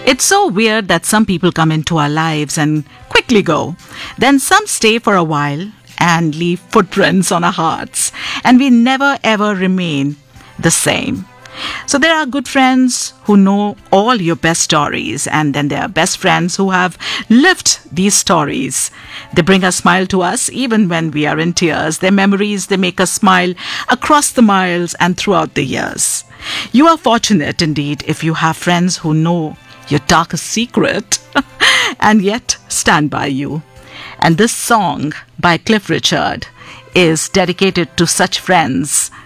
It's so weird that some people come into our lives and quickly go. Then some stay for a while and leave footprints on our hearts, and we never ever remain the same. So there are good friends who know all your best stories, and then there are best friends who have lived these stories. They bring a smile to us even when we are in tears. Their memories, they make us smile across the miles and throughout the years. You are fortunate indeed if you have friends who know your darkest secret and yet stand by you. And this song by Cliff Richard is dedicated to such friends